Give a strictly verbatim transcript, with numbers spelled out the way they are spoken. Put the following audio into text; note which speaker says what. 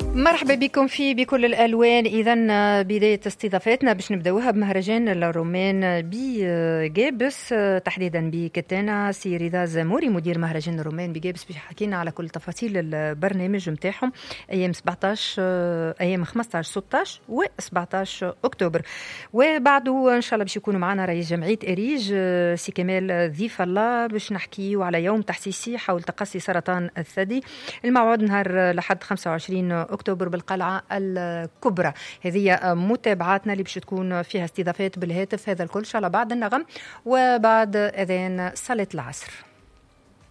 Speaker 1: مرحبا بكم في بكل الألوان. إذن بداية استضافتنا باش نبداوها بمهرجان الرومان بجابس، تحديدا بكتانا. سي رضا زاموري مدير مهرجان الرومان بجابس باش يحكينا على كل تفاصيل البرنامج متاعهم أيام سبعطاش أيام خمسطاش ستطاش و سبعطاش أكتوبر، وبعده إن شاء الله باش يكونوا معنا رئيس جمعية إريج سي كمال ضيف الله باش نحكيو على يوم تحسيسي حول تقصي سرطان الثدي. الموعد نهار لحد خمسة وعشرين أكتوبر بالقلعة الكبرى. هذه متابعاتنا اللي باش تكون فيها استضافات بالهاتف. هذا الكل إن شاء الله بعد النغم وبعد أذان صلاة العصر.